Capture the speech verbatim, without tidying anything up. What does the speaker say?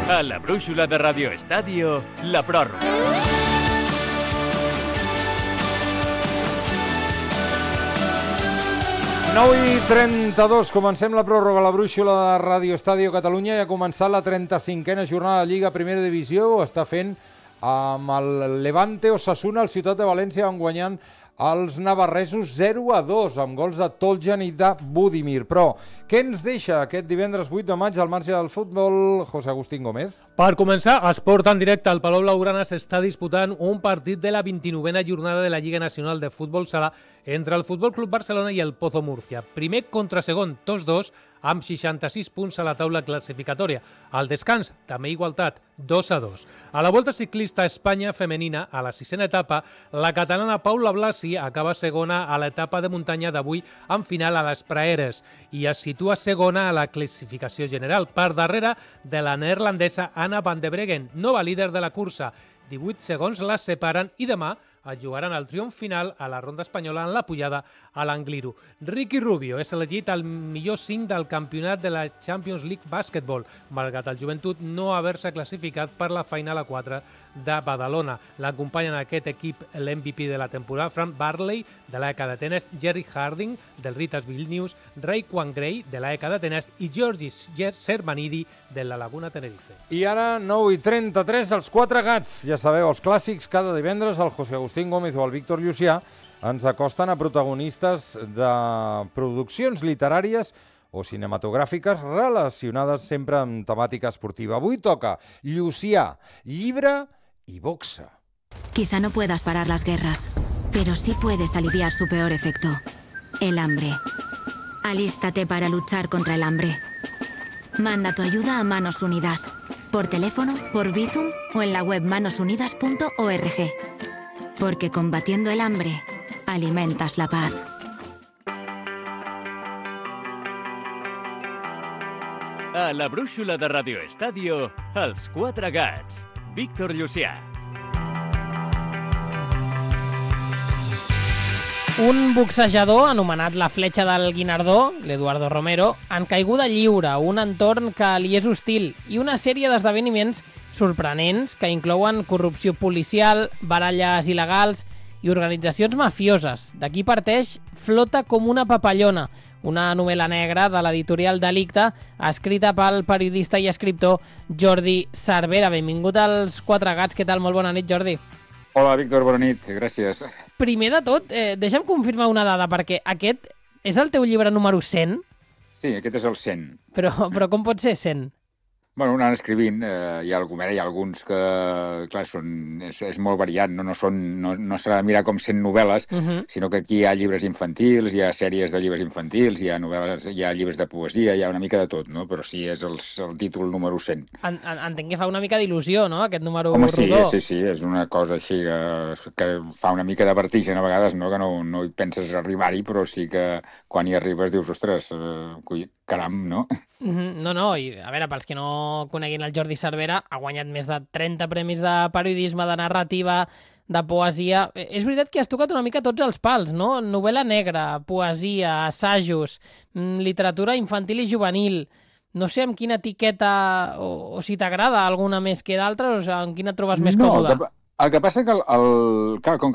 A la brúixola de Radio Estadio, la pròrroga. nou i trenta-dos, comencem la pròrroga a la brúixola de Radio Estadio Catalunya i ha començat la trenta-cinquena jornada de Lliga Primera Divisió. Ho està fent amb el Levante Osasuna, el Ciutat de València van guanyant els navarresos zero a dos amb gols de Toljan i de Budimir. Però què ens deixa aquest divendres vuit de maig al marge del futbol, José Agustín Gómez? Per començar, esport en directe. El Palau Blaugrana s'està disputant un partit de la vint-i-novena jornada de la Lliga Nacional de Futbol Sala entre el Futbol Club Barcelona i el Pozo Múrcia. Primer contra segon, tots dos, amb seixanta-sis punts a la taula classificatòria. Al descans, també igualtat, dos a dos. A la Volta Ciclista Espanya femenina, a la sisena etapa, la catalana Paula Blasi acaba segona a l'etapa de muntanya d'avui amb final a les Praeres i es situa segona a la classificació general, per darrere de la neerlandesa Anna van de Breggen, nova líder de la cursa. divuit segons la separen i demà es jugaran el triomf final a la ronda espanyola en la pujada a l'Angliru. Ricky Rubio és elegit el millor cinc del campionat de la Champions League Basketball, malgrat el Joventut no haver-se classificat per la Final a quatre de Badalona. L'acompanyen en aquest equip l'M V P de la temporada, Frank Barley, de l'A E C d'Atenes, Jerry Harding, del Ritas Vilnius, Ray Quangray, de l'A E C d'Atenes, i Georgis Sermanidi, de la Laguna Tenerife. I ara, nou i trenta-tres, els quatre gats. Ja sabeu, els clàssics cada divendres, el José Agustín Gómez o el Víctor Llucià ens acosten a protagonistes de produccions literàries o cinematogràfiques relacionades sempre amb temàtica esportiva. Avui toca Llucià, llibre i boxa. Quizá no puedas parar las guerras, pero sí puedes aliviar su peor efecto, el hambre. Alístate para luchar contra el hambre. Manda tu ayuda a Manos Unidas, por teléfono, por Bizum o en la web manos unidas punto org. Porque combatiendo el hambre, alimentas la paz. A la brúixola de Radio Estadio, els quatre gats. Víctor Llucià. Un boxejador anomenat la Fletxa del Guinardó, l'Eduardo Romero, en caiguda lliure, un entorn que li és hostil i una sèrie d'esdeveniments sorprenents que inclouen corrupció policial, baralles il·legals i organitzacions mafioses. D'aquí parteix Flota com una papallona, una novel·la negra de l'editorial Delicte, escrita pel periodista i escriptor Jordi Cervera. Benvingut als Quatre Gats. Què tal? Molt bona nit, Jordi. Hola, Víctor, bona nit. Gràcies. Primer de tot, eh, deixa'm confirmar una dada, perquè aquest és el teu llibre número cent? Sí, aquest és el cent. Però, però com pot ser cent? Bueno, anant escrivint, eh, hi ha, hi ha alguns que, clar, són, és, és molt variat, no, no, són, no, no s'ha de mirar com cent novel·les, uh -huh. sinó que aquí hi ha llibres infantils, hi ha sèries de llibres infantils, hi ha novel·les, hi ha llibres de poesia, hi ha una mica de tot, no? Però sí, és el, el títol número cent. En, en, entenc que fa una mica d'il·lusió, no?, aquest número Home, rodó. sí, sí, sí, és una cosa així que, que fa una mica de vertigen a vegades, no? Que no, no hi penses arribar-hi, però sí que quan hi arribes dius, ostres, eh, caram, no? No, no, i a veure, pels que no coneguin el Jordi Cervera, ha guanyat més de trenta premis de periodisme, de narrativa, de poesia. És veritat que has tocat una mica tots els pals, no? Novel·la negra, poesia, assajos, literatura infantil i juvenil. No sé amb quina etiqueta, o, o si t'agrada alguna més que d'altres, o amb quina et trobes més no, còmode. El que, el que passa que el, el, clar, com